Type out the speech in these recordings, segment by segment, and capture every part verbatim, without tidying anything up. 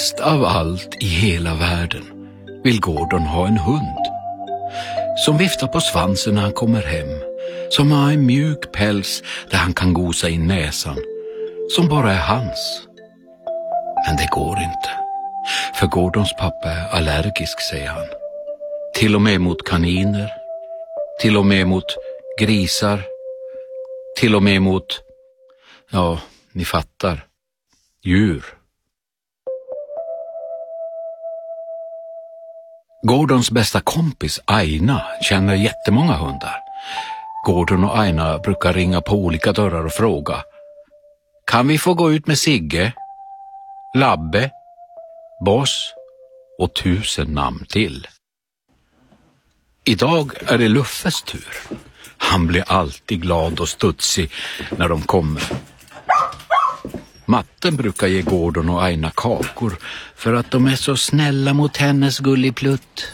Mest av allt i hela världen vill Gordon ha en hund som viftar på svansen när han kommer hem, som har en mjuk päls där han kan gosa in näsan, som bara är hans. Men det går inte, för Gordons pappa är allergisk, säger han. Till och med mot kaniner, till och med mot grisar, till och med mot, ja, ni fattar, djur. Gordons bästa kompis Aina känner jättemånga hundar. Gordon och Aina brukar ringa på olika dörrar och fråga: kan vi få gå ut med Sigge, Labbe, Boss och tusen namn till? Idag är det Luffes tur. Han blir alltid glad och studsig när de kommer. Matten brukar ge Gordon och Aina kakor för att de är så snälla mot hennes gulligplutt.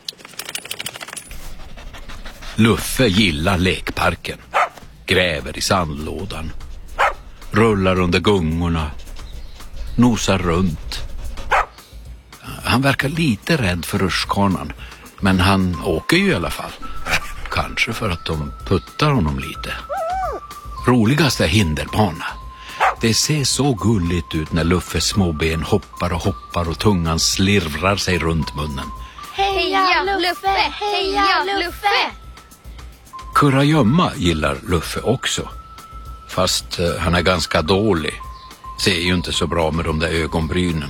Luffe gillar lekparken, gräver i sandlådan, rullar under gungorna, nosar runt. Han verkar lite rädd för rutschkanan, men han åker ju i alla fall. Kanske för att de puttar honom lite. Roligast är hinderbana. Det ser så gulligt ut när Luffes små ben hoppar och hoppar och tungan slirrar sig runt munnen. Heja Luffe! Heja Luffe! Kurragömma gillar Luffe också. Fast eh, han är ganska dålig. Ser ju inte så bra med de där ögonbrynen.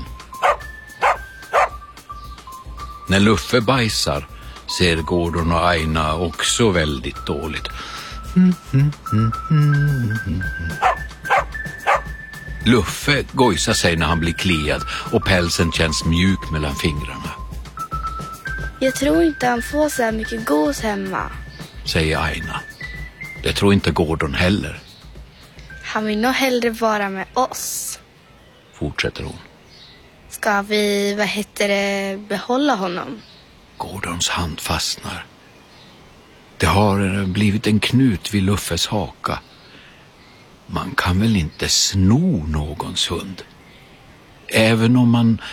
När Luffe bajsar ser Gordon och Aina också väldigt dåligt. Mm, mm, mm, mm, mm. Luffe gojsar sig när han blir kliad och pälsen känns mjuk mellan fingrarna. Jag tror inte han får så här mycket gos hemma, säger Aina. Det tror inte Gordon heller. Han vill nog hellre vara med oss, fortsätter hon. Ska vi, vad heter det, behålla honom? Gordons hand fastnar. Det har blivit en knut vid Luffes haka. Man kan väl inte sno någons hund? Även om man